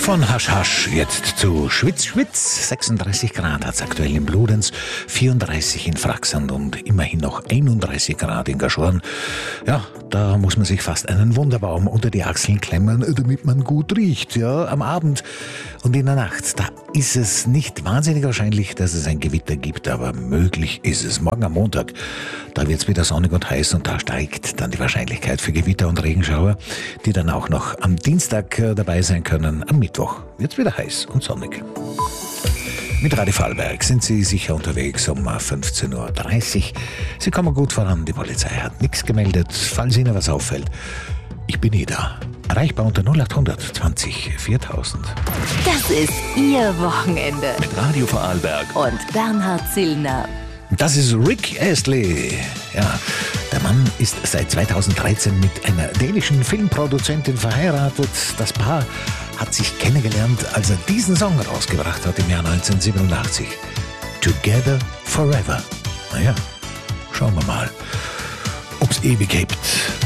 Von Hasch Hasch jetzt zu Schwitz Schwitz. 36 Grad hat es aktuell in Bludenz, 34 in Fraxand und immerhin noch 31 Grad in Gaschorn. Ja, da muss man sich fast einen Wunderbaum unter die Achseln klemmen, damit man gut riecht. Ja, am Abend und in der Nacht, da ist es nicht wahnsinnig wahrscheinlich, dass es ein Gewitter gibt, aber möglich ist es. Morgen am Montag, da wird es wieder sonnig und heiß und da steigt dann die Wahrscheinlichkeit für Gewitter und Regenschauer, die dann auch noch am Dienstag dabei sein können. Am Mittwoch wird es wieder heiß und sonnig. Mit Radio Vorarlberg sind Sie sicher unterwegs um 15.30 Uhr. Sie kommen gut voran, die Polizei hat nichts gemeldet. Falls Ihnen was auffällt, ich bin da. Erreichbar unter 0800 20 4000. Das ist Ihr Wochenende. Mit Radio Vorarlberg Und Bernhard Zillner. Das ist Rick Astley. Ja, der Mann ist seit 2013 mit einer dänischen Filmproduzentin verheiratet. Das Paar hat sich kennengelernt, als er diesen Song rausgebracht hat im Jahr 1987. Together Forever. Naja, schauen wir mal, ob's ewig gibt.